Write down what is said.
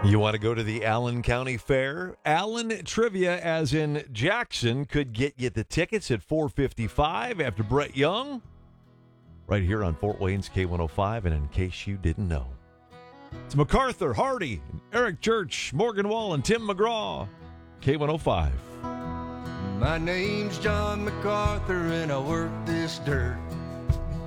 You want to go to the Allen County Fair? Allen Trivia, as in Jackson, could get you the tickets at $4.55 after Brett Young. Right here on Fort Wayne's K105, and in case you didn't know. It's MacArthur, Hardy, Eric Church, Morgan Wall, and Tim McGraw. K105. My name's John MacArthur, and I work this dirt.